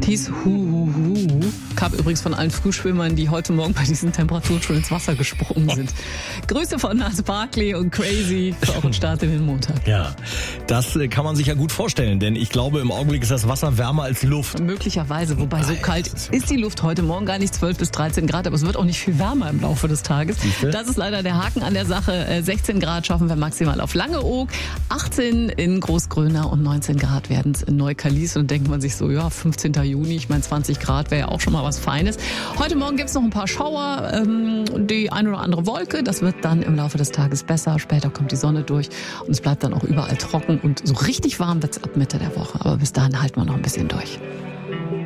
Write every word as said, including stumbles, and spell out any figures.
Die hieß Hu Hu Hu. Kam übrigens von allen Frühschwimmern, die heute Morgen bei diesen Temperaturen schon ins Wasser gesprungen sind. Grüße von Nas Barkley und Crazy für euren Start in den Montag. Ja, das kann man sich ja gut vorstellen, denn ich glaube, im Augenblick ist das Wasser wärmer als Luft. Möglicherweise, wobei so kalt ist die Luft heute Morgen gar nicht, zwölf bis dreizehn Grad, aber es wird auch nicht viel wärmer im Laufe des Tages. Das ist leider der Haken an der Sache. sechzehn Grad schaffen wir maximal auf Langeoog, achtzehn in Großgröna und neunzehn Grad werden es in Neukalis. Und denkt man sich so, ja, fünfzehnten Juni, ich meine zwanzig Grad wäre ja auch schon mal was Feines. Heute Morgen gibt es noch ein paar Schauer, ähm, die eine oder andere Wolke. Das wird dann im Laufe des Tages besser. Später kommt die Sonne durch und es bleibt dann auch überall trocken und so richtig warm wird es ab Mitte der Woche. Aber bis dahin halten wir noch ein bisschen durch.